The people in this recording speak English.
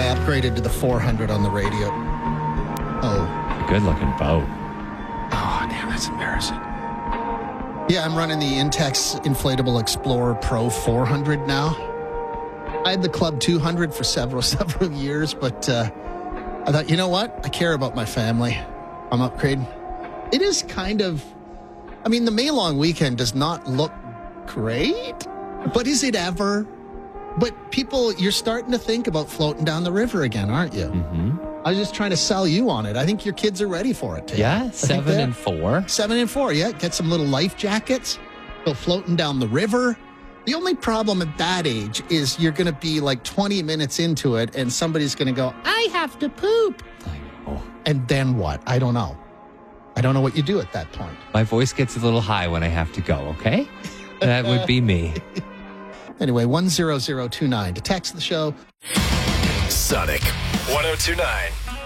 upgraded to the 400 on the radio. Oh. Good looking boat. Oh, damn, that's embarrassing. Yeah, I'm running the Intex Inflatable Explorer Pro 400 now. I had the Club 200 for several years, but I thought, you know what? I care about my family. I'm upgrading. It is kind of, I mean, the May long weekend does not look great, but is it ever? But people, you're starting to think about floating down the river again, aren't you? Mm-hmm. I was just trying to sell you on it. I think your kids are ready for it, too. Yeah, 7 and 4. 7 and 4, yeah. Get some little life jackets. Go floating down the river. The only problem at that age is you're going to be like 20 minutes into it and somebody's going to go, I have to poop. I know. And then what? I don't know. I don't know what you do at that point. My voice gets a little high when I have to go, okay? That would be me. Anyway, 10029 to text the show. Sonic 1029.